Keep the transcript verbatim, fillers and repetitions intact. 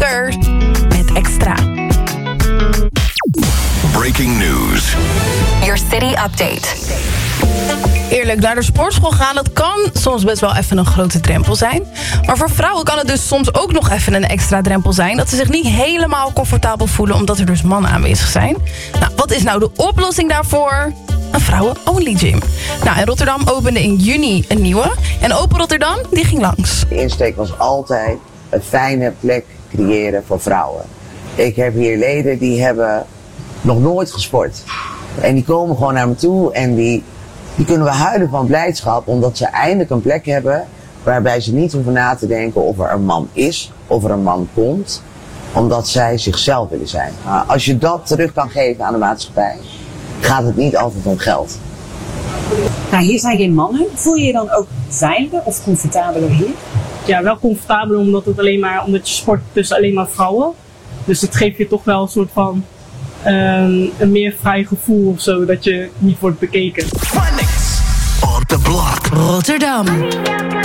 Luther met Extra. Breaking news. Your city update. Eerlijk, naar de sportschool gaan, dat kan soms best wel even een grote drempel zijn. Maar voor vrouwen kan het dus soms ook nog even een extra drempel zijn. Dat ze zich niet helemaal comfortabel voelen omdat er dus mannen aanwezig zijn. Nou, wat is nou de oplossing daarvoor? Een vrouwen-only gym. Nou, in Rotterdam opende in juni een nieuwe. En Open Rotterdam, die ging langs. De insteek was altijd een fijne plek creëren voor vrouwen. Ik heb hier leden die hebben nog nooit gesport. En die komen gewoon naar me toe en die, die kunnen we huilen van blijdschap. Omdat ze eindelijk een plek hebben waarbij ze niet hoeven na te denken of er een man is of er een man komt. Omdat zij zichzelf willen zijn. Maar als je dat terug kan geven aan de maatschappij, gaat het niet altijd om geld. Nou, hier zijn geen mannen. Voel je je dan ook veiliger of comfortabeler hier? Ja, wel comfortabeler omdat het alleen maar omdat je sport tussen alleen maar vrouwen. Dus het geeft je toch wel een soort van um, een meer vrij gevoel of zo, dat je niet wordt bekeken. Phonics on the block. Rotterdam.